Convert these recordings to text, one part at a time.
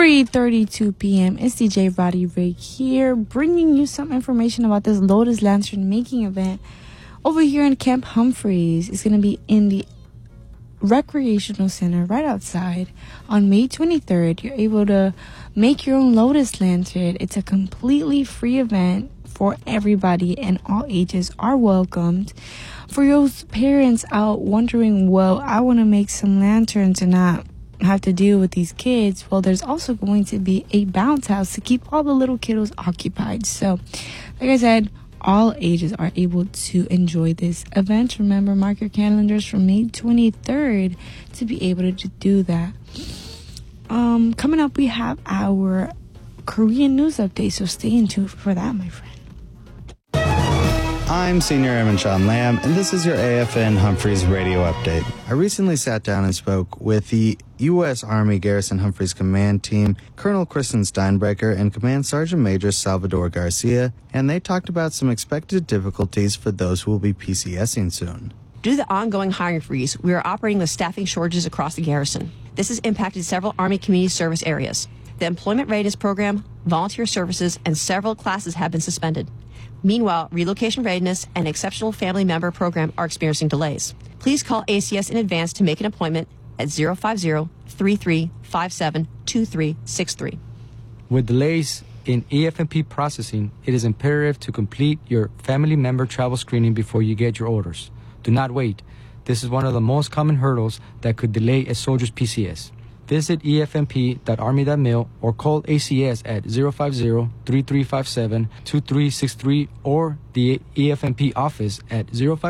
3:32 p.m. It's DJ Roddy Rig here, bringing you some information about this Lotus Lantern making event over here in Camp Humphreys. It's going to be in the recreational center right outside on May 23rd. You're able to make your own Lotus Lantern. It's a completely free event for everybody, and all ages are welcomed. For those parents out wondering, well, I want to make some lanterns and not have to deal with these kids, well, there's also going to be a bounce house to keep all the little kiddos occupied. So, like I said, all ages are able to enjoy this event. Remember, mark your calendars for May 23rd to be able to do that. Coming up, we have our Korean news update, so stay tuned for that, my friend. I'm Senior Airman Sean Lamb, and this is your AFN Humphreys radio update. I recently sat down and spoke with the U.S. Army Garrison Humphreys Command Team, Colonel Kristen Steinbrecher and Command Sergeant Major Salvador Garcia, and they talked about some expected difficulties for those who will be PCSing soon. Due to the ongoing hiring freeze, we are operating with staffing shortages across the garrison. This has impacted several Army community service areas. The Employment Readiness Program, volunteer services, and several classes have been suspended. Meanwhile, Relocation Readiness and Exceptional Family Member Program are experiencing delays. Please call ACS in advance to make an appointment at 050-3357-2363. With delays in EFMP processing, it is imperative to complete your family member travel screening before you get your orders. Do not wait. This is one of the most common hurdles that could delay a soldier's PCS. Visit efmp.army.mil or call ACS at 050-3357-2363 or the EFMP office at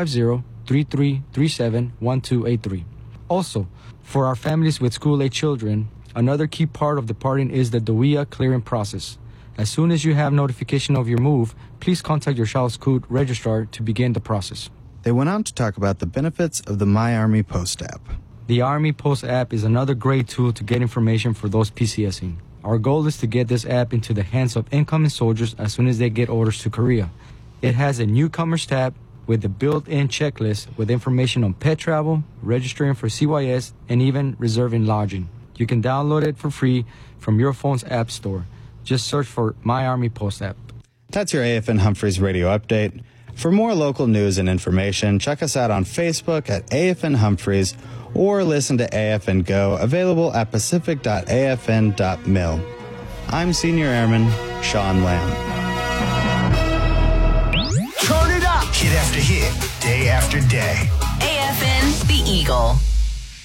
050-3337-1283. Also, for our families with school-age children, another key part of departing is the DOIA clearing process. As soon as you have notification of your move, please contact your Charles Coote registrar to begin the process. They went on to talk about the benefits of the My Army Post app. The Army Post app is another great tool to get information for those PCSing. Our goal is to get this app into the hands of incoming soldiers as soon as they get orders to Korea. It has a newcomers tab with a built-in checklist with information on pet travel, registering for CYS, and even reserving lodging. You can download it for free from your phone's app store. Just search for My Army Post app. That's your AFN Humphreys radio update. For more local news and information, check us out on Facebook at AFN Humphreys or listen to AFN Go, available at pacific.afn.mil. I'm Senior Airman Sean Lamb. Turn it up! Hit after hit, day after day. AFN, the Eagle.